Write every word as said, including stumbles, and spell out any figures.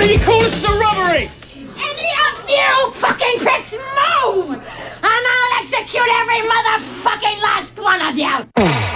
do you call this a robbery? Any of you fucking pricks move! And I'll execute every motherfucking last one of you!